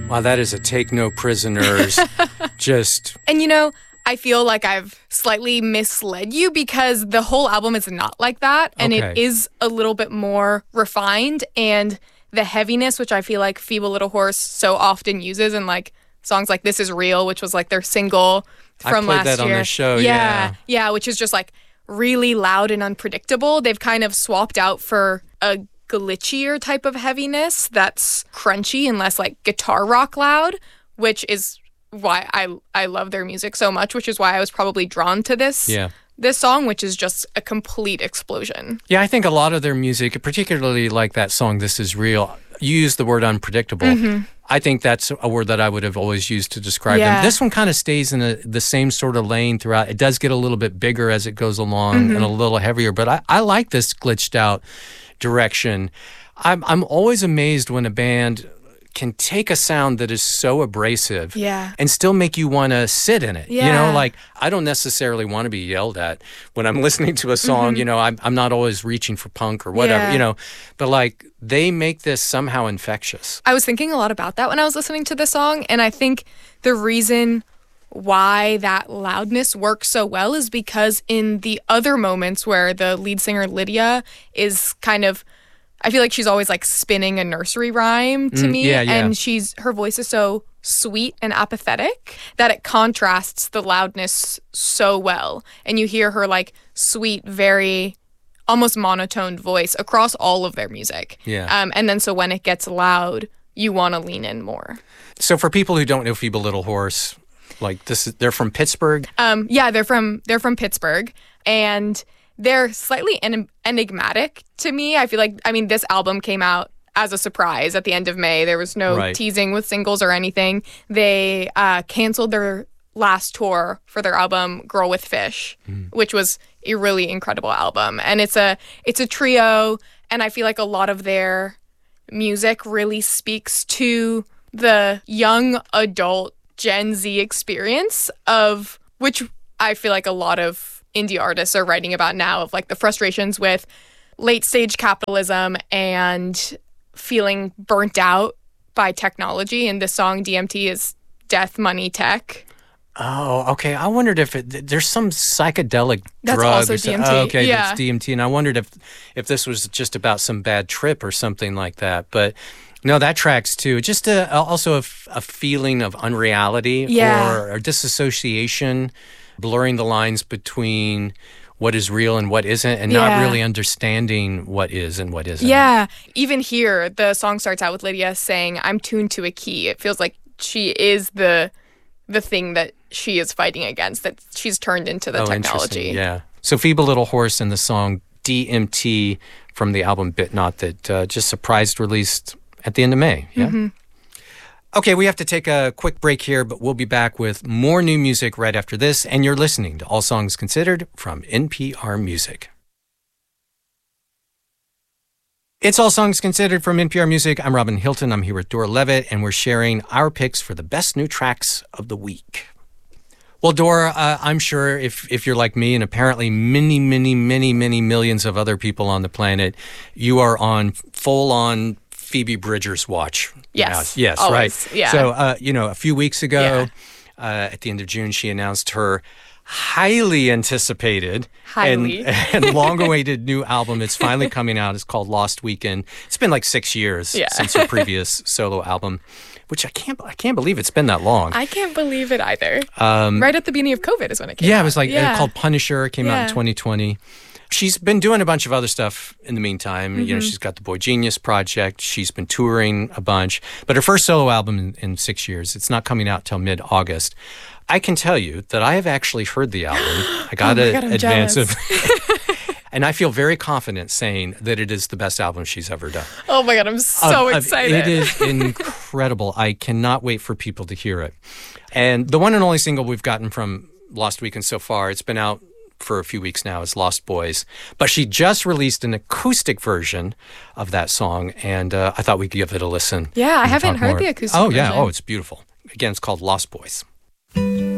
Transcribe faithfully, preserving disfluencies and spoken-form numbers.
Wow, that is a take no prisoners. Just. And you know, I feel like I've slightly misled you because the whole album is not like that. And Okay. it is a little bit more refined. And the heaviness, which I feel like Feeble Little Horse so often uses in like songs like This Is Real, which was like their single from I played last that year. on the show, yeah. yeah. Yeah, which is just like really loud and unpredictable. They've kind of swapped out for a glitchier type of heaviness that's crunchy and less like guitar rock loud, which is why I I love their music so much, which is why I was probably drawn to this Yeah. this song, which is just a complete explosion. Yeah, I think a lot of their music, particularly like that song, This Is Real, you use the word unpredictable. Mm-hmm. I think that's a word that I would have always used to describe Yeah. them. This one kind of stays in a, the same sort of lane throughout. It does get a little bit bigger as it goes along Mm-hmm. and a little heavier, but I, I like this glitched out direction. I'm, I'm always amazed when a band can take a sound that is so abrasive Yeah. and still make you want to sit in it. You Yeah. know, like I don't necessarily want to be yelled at when I'm listening to a song. Mm-hmm. You know, I'm, I'm not always reaching for punk or whatever, Yeah. you know, but like they make this somehow infectious. I was thinking a lot about that when I was listening to the song, and I think the reason why that loudness works so well is because in the other moments where the lead singer Lydia is kind of, I feel like she's always like spinning a nursery rhyme to Mm, me, yeah, yeah. and she's her voice is so sweet and apathetic that it contrasts the loudness so well, and you hear her like sweet, very almost monotoned voice across all of their music. Yeah. Um, and then so when it gets loud, you want to lean in more. So for people who don't know Feeble Little Horse, like this is, they're from Pittsburgh. Um, yeah, they're from they're from Pittsburgh, and they're slightly en- enigmatic to me. I feel like, I mean, this album came out as a surprise at the end of May. There was no Right. teasing with singles or anything. They uh, canceled their last tour for their album Girl with Fish, which was a really incredible album. And it's a it's a trio, and I feel like a lot of their music really speaks to the young adult Gen Z experience of which I feel like a lot of indie artists are writing about now, of like the frustrations with late stage capitalism and feeling burnt out by technology. And this song D M T is Death, Money, Tech. Oh, okay. I wondered if it, there's some psychedelic That's drug. also or so- D M T, Oh, okay, yeah. that's D M T. And I wondered if if this was just about some bad trip or something like that. But no, that tracks too. Just a, also a, f- a feeling of unreality Yeah. or, or disassociation, blurring the lines between what is real and what isn't, and not Yeah. really understanding what is and what isn't. Yeah. Even here, the song starts out with Lydia saying, I'm tuned to a key. It feels like she is the the thing that she is fighting against, that she's turned into the Oh, technology. interesting. Yeah. So Feeble Little Horse and the song D M T from the album Bit Not that uh, just surprised released at the end of May. Yeah. Mm-hmm. Okay, we have to take a quick break here, but we'll be back with more new music right after this. And you're listening to All Songs Considered from N P R Music. It's All Songs Considered from N P R Music. I'm Robin Hilton. I'm here with Dora Levitt, and we're sharing our picks for the best new tracks of the week. Well, Dora, uh, I'm sure if, if you're like me, and apparently many, many, many, many millions of other people on the planet, you are on full-on Phoebe Bridgers watch. Yes. now. Yes, Always. right. Yeah. So, uh, you know, a few weeks ago, Yeah. uh, at the end of June, she announced her highly anticipated Highly. and, and long-awaited new album. It's finally coming out. It's called Lost Weekend. It's been like six years Yeah. since her previous solo album, which I can't I can't believe it's been that long. I can't believe it either. Um, Right at the beginning of COVID is when it came yeah, out. it was like yeah. called Punisher. It came out in Yeah. twenty twenty. She's been doing a bunch of other stuff in the meantime. You know, she's got the Boy Genius project. She's been touring a bunch. But her first solo album in, in six years, it's not coming out till mid-August. I can tell you that I have actually heard the album. I got Oh my an God, I'm advance jealous. of and I feel very confident saying that it is the best album she's ever done. Oh my God, I'm so Of- of- excited. It is incredible. I cannot wait for people to hear it. And the one and only single we've gotten from Lost Weekend so far, it's been out for a few weeks now, is Lost Boys. But she just released an acoustic version of that song, and uh, I thought we'd give it a listen. Yeah, I and haven't talk heard more. the acoustic Oh, yeah. version. Oh, it's beautiful. Again, it's called Lost Boys.